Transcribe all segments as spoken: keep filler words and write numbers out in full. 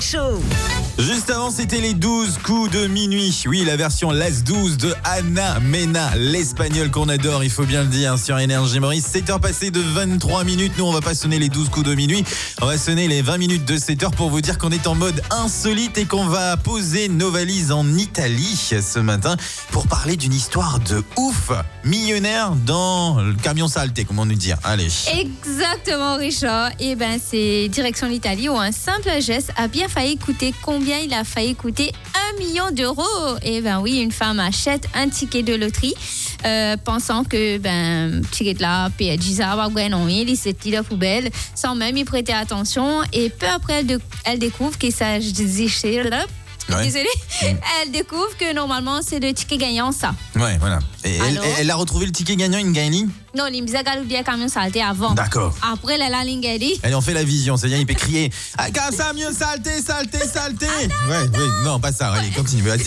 Show. Juste avant, c'était les douze coups de minuit. Oui, la version Las douze de Ana Mena, l'espagnol qu'on adore, il faut bien le dire, sur Énergie Maurice. sept heures passées de vingt-trois minutes. Nous, on va pas sonner les douze coups de minuit. On va sonner les vingt minutes de sept heures pour vous dire qu'on est en mode insolite et qu'on va poser nos valises en Italie ce matin pour parler d'une histoire de ouf. Millionnaire dans le camion saleté, comment nous dire. Allez. Exactement, Richard. Et ben, c'est direction l'Italie où un simple geste a bien failli coûter combien il a failli coûter un million d'euros. Et ben oui, une femme achète un ticket de loterie euh, pensant que ben ticket là, puis elle dit ça va non, il s'est tiré à la poubelle sans même y prêter attention. Et peu après, elle, de, elle découvre qu'il s'agit là. Ouais. Désolée, mmh. Elle découvre que normalement c'est le ticket gagnant, ça. Ouais, voilà. Et elle, elle a retrouvé le ticket gagnant, une gagne. Non, il me dit a camion saleté avant. D'accord. Après, elle a la ligne gagnée. Elle en fait la vision, c'est-à-dire il peut crier ah, camion saleté, saleté, saleté. Ah, non, ouais, non, ouais, non, pas ça. Allez, continue, vas-y.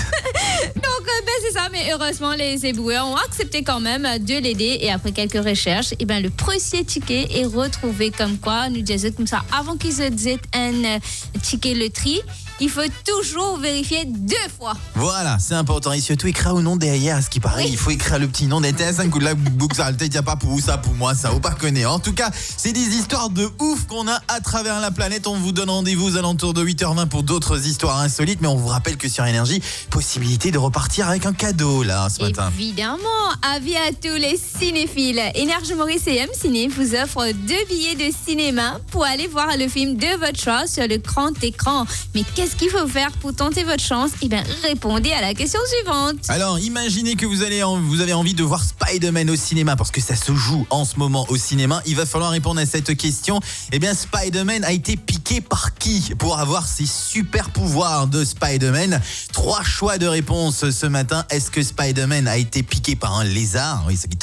Donc, ben, c'est ça, mais heureusement, les éboueurs ont accepté quand même de l'aider. Et après quelques recherches, et ben, le premier ticket est retrouvé comme quoi, nous disons comme ça, avant qu'ils se disent un euh, ticket loterie, il faut toujours vérifier deux fois. Voilà, c'est important. Et surtout, écrire au nom derrière, ce qui paraît, oui. Il faut écrire le petit nom des tests. Un coup de la boucle saleté, il n'y a pas pour vous, ça, pour moi, ça, ou pas connaît. En tout cas, c'est des histoires de ouf qu'on a à travers la planète. On vous donne rendez-vous aux alentours de huit heures vingt pour d'autres histoires insolites. Mais on vous rappelle que sur Énergie, possibilité de repartir avec un cadeau, là, ce matin. Évidemment, avis à tous les cinéphiles. Énergie Maurice et M Ciné vous offrent deux billets de cinéma pour aller voir le film de votre choix sur le grand écran. Mais qu'est-ce qu'il faut faire pour tenter votre chance? Eh bien, répondez à la question suivante. Alors, imaginez que vous, allez en, vous avez envie de voir Spider-Man au cinéma, parce que ça se joue en ce moment au cinéma. Il va falloir répondre à cette question. Eh bien, Spider-Man a été piqué par qui pour avoir ces super pouvoirs de Spider-Man? Trois choix de réponse ce matin. Est-ce que Spider-Man a été piqué par un lézard? Oui, ça dit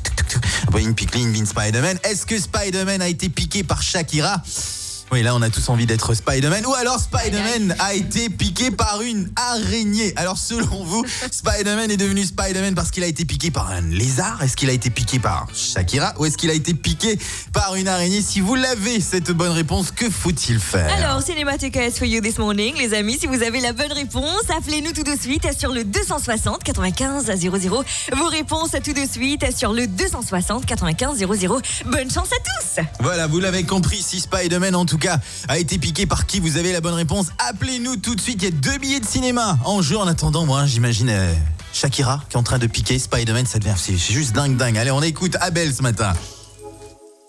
une piqueline, bin Spider-Man. Est-ce que Spider-Man a été piqué par Shakira? Oui, là, on a tous envie d'être Spider-Man. Ou alors, Spider-Man a été piqué par une araignée. Alors, selon vous, Spider-Man est devenu Spider-Man parce qu'il a été piqué par un lézard? Est-ce qu'il a été piqué par Shakira? Ou est-ce qu'il a été piqué par une araignée? Si vous l'avez, cette bonne réponse, que faut-il faire? Alors, Cinémathèque for you this morning, les amis. Si vous avez la bonne réponse, appelez-nous tout de suite sur le deux cent soixante quatre-vingt-quinze zéro zéro. Vos réponses tout de suite sur le deux cent soixante quatre-vingt-quinze zéro zéro. Bonne chance à tous! Voilà, vous l'avez compris, si Spider-Man, en tout cas, a été piqué par qui? Vous avez la bonne réponse. Appelez-nous tout de suite. Il y a deux billets de cinéma en jeu. En attendant, moi, j'imagine euh, Shakira qui est en train de piquer Spider-Man. Ça devient, c'est juste dingue, dingue. Allez, on écoute Abel ce matin.